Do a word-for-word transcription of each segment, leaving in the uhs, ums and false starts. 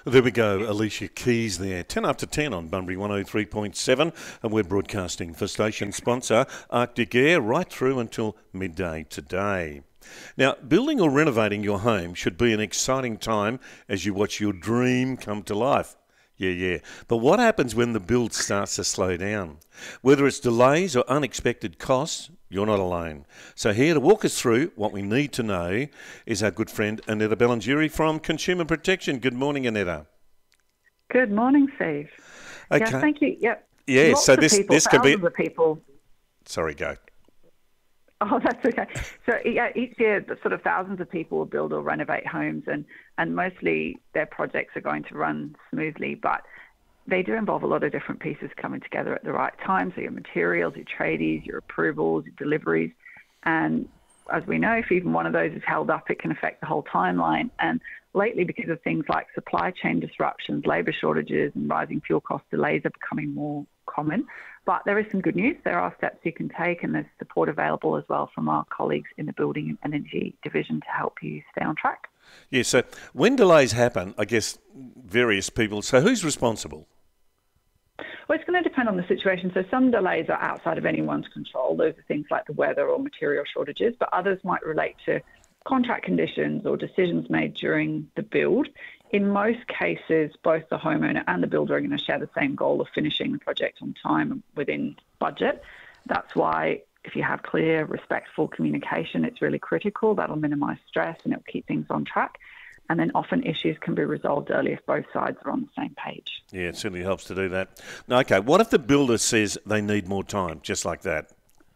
There we go, Alicia Keys there. ten after ten on Bunbury one oh three point seven, and we're broadcasting for station sponsor Arctic Air right through until midday today. Now, building or renovating your home should be an exciting time as you watch your dream come to life. Yeah, yeah. But what happens when the build starts to slow down? Whether it's delays or unexpected costs, you're not alone. So here to walk us through what we need to know is our good friend Annetta Bellingeri from Consumer Protection. Good morning, Annetta. Good morning, Steve. Okay. Yeah, thank you. Yep. Yeah, Lots so of this, people, this could be... Thousands of people. Sorry, go. Oh, that's okay. So yeah, each year, sort of thousands of people will build or renovate homes, and, and mostly their projects are going to run smoothly, but they do involve a lot of different pieces coming together at the right time. So your materials, your tradies, your approvals, your deliveries, and as we know, if even one of those is held up, it can affect the whole timeline. And lately, because of things like supply chain disruptions, labour shortages, and rising fuel cost delays are becoming more common. But there is some good news. There are steps you can take, and there's support available as well from our colleagues in the Building and Energy Division to help you stay on track. Yeah, so when delays happen, I guess various people, so who's responsible? Well, it's going to depend on the situation. So some delays are outside of anyone's control. Those are things like the weather or material shortages, but others might relate to contract conditions or decisions made during the build. In most cases, both the homeowner and the builder are going to share the same goal of finishing the project on time and within budget. That's why if you have clear, respectful communication, it's really critical. That'll minimise stress and it'll keep things on track. And then often issues can be resolved early if both sides are on the same page. Yeah, it certainly helps to do that. Now, okay, what if the builder says they need more time, just like that?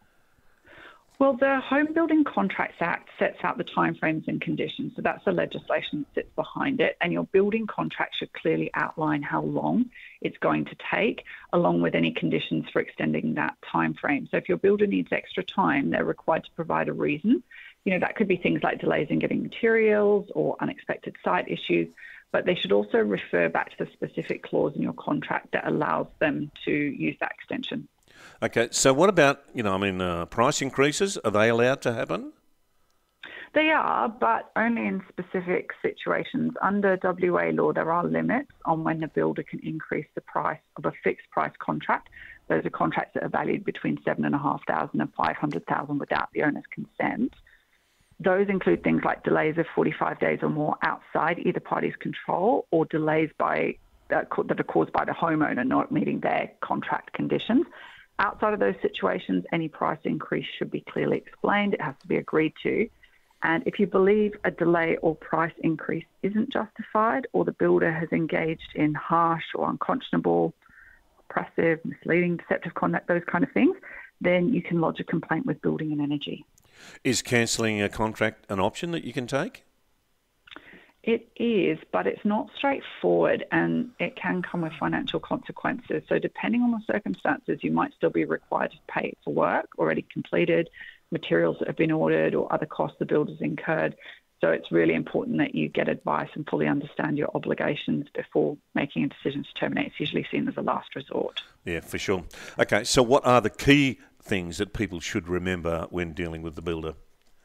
Well, the Home Building Contracts Act sets out the timeframes and conditions. So that's the legislation that sits behind it. And your building contract should clearly outline how long it's going to take, along with any conditions for extending that timeframe. So if your builder needs extra time, they're required to provide a reason. You know, that could be things like delays in getting materials or unexpected site issues, but they should also refer back to the specific clause in your contract that allows them to use that extension. Okay, so what about, you know, I mean, uh, price increases? Are they allowed to happen? They are, but only in specific situations. Under W A law, there are limits on when the builder can increase the price of a fixed price contract. Those are contracts that are valued between seven thousand five hundred dollars and five hundred thousand dollars without the owner's consent. Those include things like delays of forty-five days or more outside either party's control, or delays by uh, that are caused by the homeowner not meeting their contract conditions. Outside of those situations, any price increase should be clearly explained. It has to be agreed to. And if you believe a delay or price increase isn't justified, or the builder has engaged in harsh or unconscionable, oppressive, misleading, deceptive conduct, those kind of things, then you can lodge a complaint with Building and Energy. Is cancelling a contract an option that you can take? It is, but it's not straightforward, and it can come with financial consequences. So depending on the circumstances, you might still be required to pay for work already completed, materials that have been ordered, or other costs the builder's incurred. So it's really important that you get advice and fully understand your obligations before making a decision to terminate. It's usually seen as a last resort. Yeah, for sure. Okay, so what are the key things that people should remember when dealing with the builder?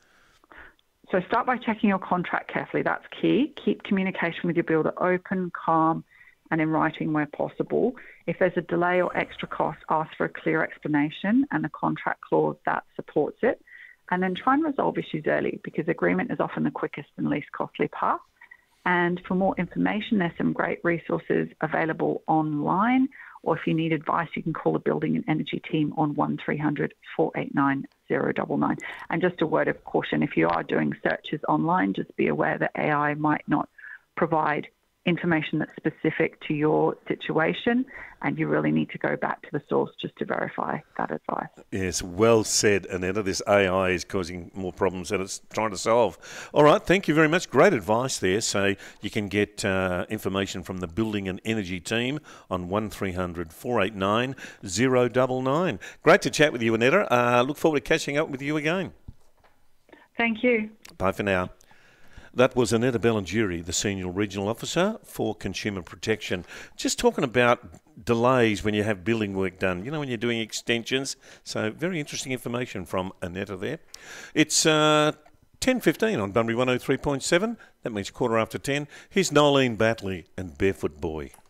So start by checking your contract carefully. That's key. Keep communication with your builder open, calm, and in writing where possible. If there's a delay or extra cost, ask for a clear explanation and a contract clause that supports it. And then try and resolve issues early, because agreement is often the quickest and least costly path. And for more information, there's some great resources available online, or if you need advice, you can call the Building and Energy team on one three hundred, four eight nine, zero nine nine. And just a word of caution, if you are doing searches online, just be aware that A I might not provide information that's specific to your situation, and you really need to go back to the source just to verify that advice. Yes, well said, Annetta. This A I is causing more problems than it's trying to solve. All right, thank you very much. Great advice there. So you can get uh, information from the Building and Energy team on one three hundred, four eight nine, zero nine nine. Great to chat with you, Annetta. Uh, look forward to catching up with you again. Thank you. Bye for now. That was Annetta Bellingeri, the Senior Regional Officer for Consumer Protection. Just talking about delays when you have building work done, you know, when you're doing extensions. So very interesting information from Annetta there. It's uh, ten fifteen on Bunbury one oh three point seven. That means quarter after ten. Here's Nolene Batley and Barefoot Boy.